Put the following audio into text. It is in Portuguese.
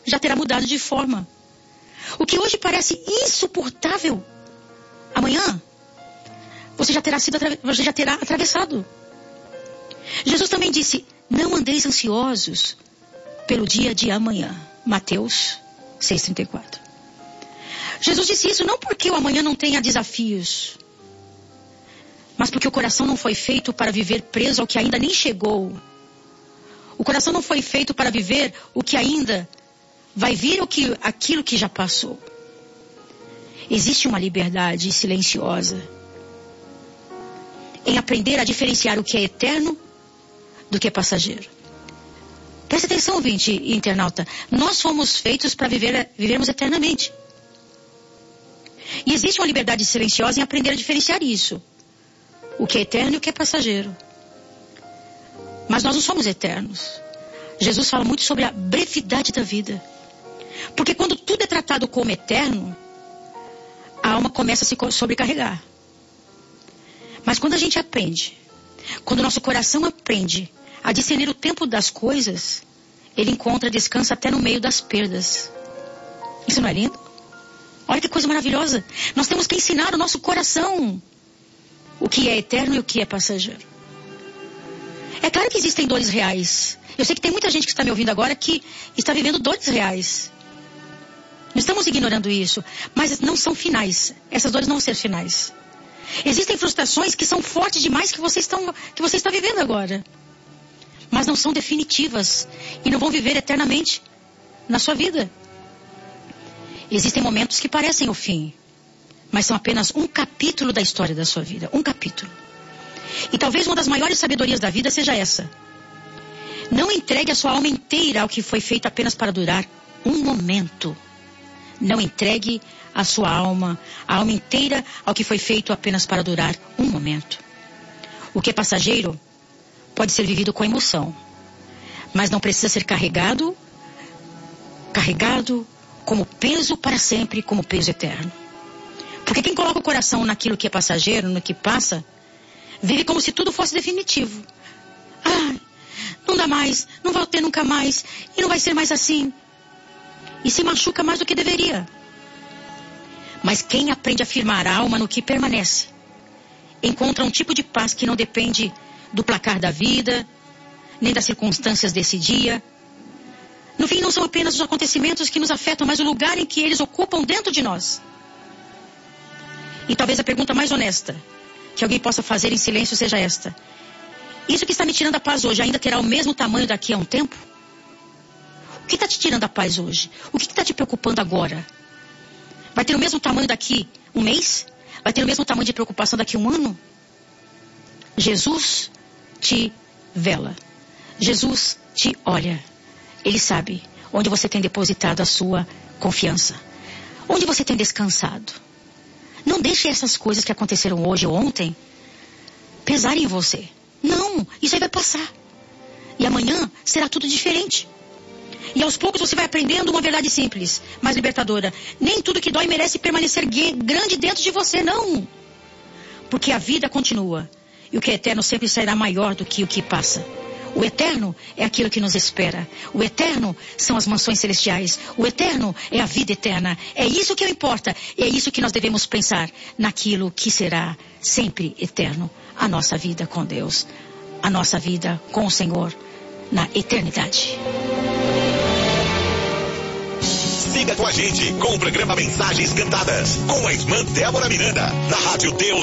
já terá mudado de forma. O que hoje parece insuportável, amanhã você já terá atravessado. Jesus também disse: não andeis ansiosos pelo dia de amanhã. Mateus 6,34. Jesus disse isso não porque o amanhã não tenha desafios, mas porque o coração não foi feito para viver preso ao que ainda nem chegou. O coração não foi feito para viver o que ainda vai vir, aquilo que já passou. Existe uma liberdade silenciosa em aprender a diferenciar o que é eterno do que é passageiro. Preste atenção, ouvinte e internauta. Nós fomos feitos para vivermos eternamente. E existe uma liberdade silenciosa em aprender a diferenciar isso. O que é eterno e o que é passageiro. Mas nós não somos eternos. Jesus fala muito sobre a brevidade da vida. Porque quando tudo é tratado como eterno, a alma começa a se sobrecarregar. Mas quando a gente aprende, quando o nosso coração aprende a discernir o tempo das coisas, ele encontra descanso até no meio das perdas. Isso não é lindo? Olha que coisa maravilhosa. Nós temos que ensinar o nosso coração o que é eterno e o que é passageiro. É claro que existem dores reais. Eu sei que tem muita gente que está me ouvindo agora que está vivendo dores reais. Não estamos ignorando isso, mas não são finais. Essas dores não vão ser finais. Existem frustrações que são fortes demais que você está vivendo agora, mas não são definitivas e não vão viver eternamente na sua vida. Existem momentos que parecem o fim, mas são apenas um capítulo da história da sua vida. Um capítulo. E talvez uma das maiores sabedorias da vida seja essa: não entregue a sua alma inteira ao que foi feito apenas para durar um momento. Não entregue a sua alma inteira ao que foi feito apenas para durar um momento. O que é passageiro pode ser vivido com emoção, mas não precisa ser carregado como peso para sempre, como peso eterno. Porque quem coloca o coração naquilo que é passageiro, no que passa, vive como se tudo fosse definitivo. Não dá mais, não vai ter nunca mais, e não vai ser mais assim. E se machuca mais do que deveria. Mas quem aprende a firmar a alma no que permanece, encontra um tipo de paz que não depende do placar da vida, nem das circunstâncias desse dia. No fim, não são apenas os acontecimentos que nos afetam, mas o lugar em que eles ocupam dentro de nós. E talvez a pergunta mais honesta que alguém possa fazer em silêncio seja esta: isso que está me tirando a paz hoje ainda terá o mesmo tamanho daqui a um tempo? O que está te tirando a paz hoje? O que está te preocupando agora? Vai ter o mesmo tamanho daqui um mês? Vai ter o mesmo tamanho de preocupação daqui a um ano? Jesus te vela. Jesus te olha. Ele sabe onde você tem depositado a sua confiança. Onde você tem descansado. Não deixe essas coisas que aconteceram hoje ou ontem pesarem em você. Não, isso aí vai passar. E amanhã será tudo diferente. E aos poucos você vai aprendendo uma verdade simples, mas libertadora. Nem tudo que dói merece permanecer grande dentro de você, não. Porque a vida continua. E o que é eterno sempre será maior do que o que passa. O eterno é aquilo que nos espera. O eterno são as mansões celestiais. O eterno é a vida eterna. É isso que importa. E é isso que nós devemos pensar. Naquilo que será sempre eterno. A nossa vida com Deus. A nossa vida com o Senhor. Na eternidade. Siga com a gente com o programa Mensagens Cantadas. Com a irmã Débora Miranda. Na Rádio Deus.